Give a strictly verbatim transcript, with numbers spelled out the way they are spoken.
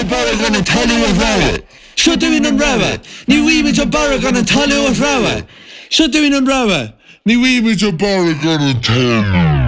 baragan and talu of rawa. Shut doing on rawa. Ni we with your baragan and talu of rawa. Shut doing on rawa. Ni we with your baragan and talu.